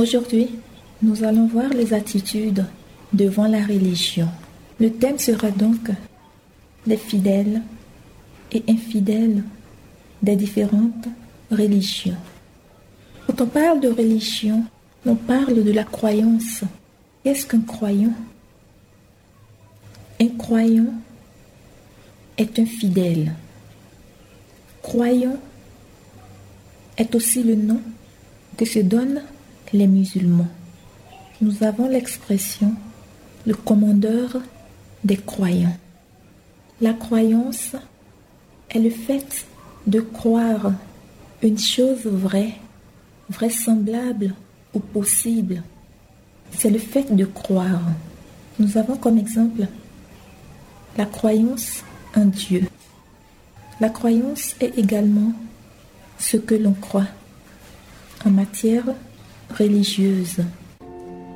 Aujourd'hui, nous allons voir les attitudes devant la religion. Le thème sera donc les fidèles et infidèles des différentes religions. Quand on parle de religion, on parle de la croyance. Qu'est-ce qu'un croyant? Un croyant est un fidèle. Croyant est aussi le nom que se donnent les musulmans. Nous avons l'expression le commandeur des croyants. La croyance est le fait de croire une chose vraie, vraisemblable ou possible. C'est le fait de croire. Nous avons comme exemple la croyance en Dieu. La croyance est également ce que l'on croit en matière religieuse.